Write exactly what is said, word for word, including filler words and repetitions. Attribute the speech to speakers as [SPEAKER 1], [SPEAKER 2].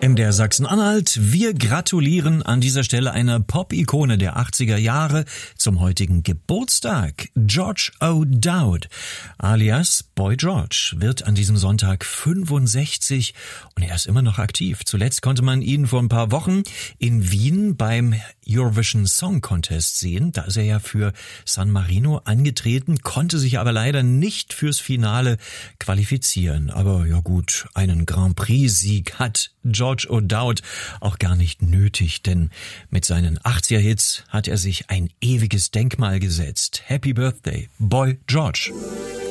[SPEAKER 1] M D R Sachsen-Anhalt. Wir gratulieren an dieser Stelle einer Pop-Ikone der achtziger Jahre zum heutigen Geburtstag. George O'Dowd, alias Boy George, wird an diesem Sonntag fünfundsechzig und er ist immer noch aktiv. Zuletzt konnte man ihn vor ein paar Wochen in Wien beim Eurovision Song Contest sehen. Da ist er ja für San Marino angetreten, konnte sich aber leider nicht fürs Finale qualifizieren. Aber ja gut, einen Grand Prix-Sieg hat George O'Dowd auch gar nicht nötig, denn mit seinen achtziger-Hits hat er sich ein ewiges Denkmal gesetzt. Happy Birthday, Boy George.